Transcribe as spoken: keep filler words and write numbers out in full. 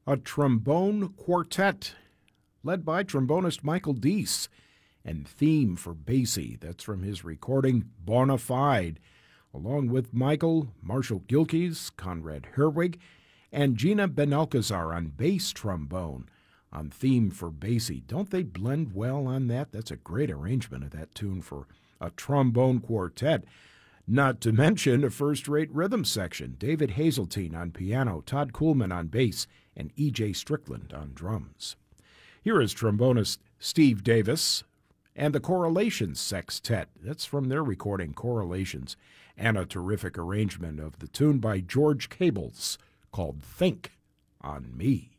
a trombone quartet led by trombonist Michael Deese, and theme for Basie. That's from his recording Bonafide, along with Michael, Marshall Gilkes, Conrad Herwig, and Gina Benalcazar on bass trombone on theme for Basie. Don't they blend well on that? That's a great arrangement of that tune for a trombone quartet. Not to mention a first-rate rhythm section. David Hazeltine on piano, Todd Kuhlman on bass, and E J Strickland on drums. Here is trombonist Steve Davis and the Correlations Sextet. That's from their recording, Correlations, and a terrific arrangement of the tune by George Cables called Think on Me.